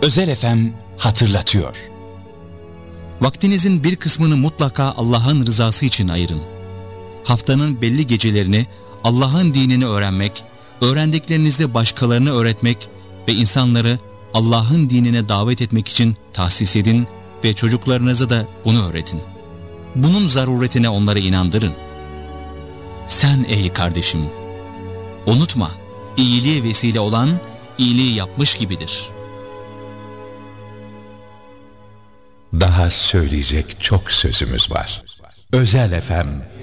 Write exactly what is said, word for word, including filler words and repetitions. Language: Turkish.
Özel F M hatırlatıyor. Vaktinizin bir kısmını mutlaka Allah'ın rızası için ayırın. Haftanın belli gecelerini Allah'ın dinini öğrenmek, öğrendiklerinizle başkalarını öğretmek ve insanları Allah'ın dinine davet etmek için tahsis edin ve çocuklarınıza da bunu öğretin. Bunun zaruretine onları inandırın. Sen ey kardeşim, unutma, iyiliğe vesile olan iyiliği yapmış gibidir. Daha söyleyecek çok sözümüz var. Özel F M